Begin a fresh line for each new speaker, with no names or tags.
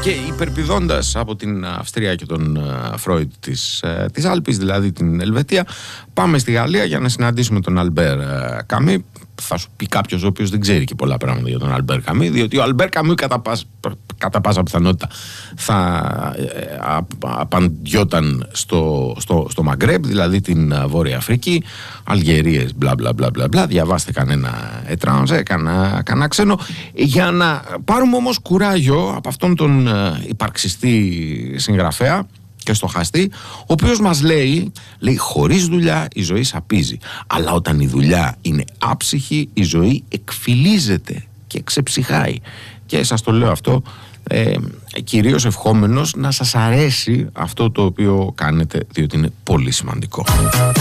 Και υπερπηδώντας από την Αυστρία και τον Φρόιντ της Άλπης, δηλαδή την Ελβετία, πάμε στη Γαλλία για να συναντήσουμε τον Αλμπέρ Καμί. Θα σου πει κάποιος ο οποίος δεν ξέρει και πολλά πράγματα για τον Αλμπέρ Καμί, διότι ο Αλμπέρ Καμί κατά πάσα πιθανότητα θα απαντιόταν στο Μαγκρέμπ, δηλαδή την Βόρεια Αφρική, Αλγερίες, μπλα μπλα μπλα μπλα μπλα. Διαβάστε κανένα ετράνζε, κανένα ξένο. Για να πάρουμε όμως κουράγιο από αυτόν τον υπαρξιστή συγγραφέα και στοχαστή, ο οποίος μας λέει χωρίς δουλειά η ζωή σαπίζει, αλλά όταν η δουλειά είναι άψυχη η ζωή εκφυλίζεται και ξεψυχάει. Και σας το λέω αυτό κυρίως ευχόμενος να σας αρέσει αυτό το οποίο κάνετε, διότι είναι πολύ σημαντικό.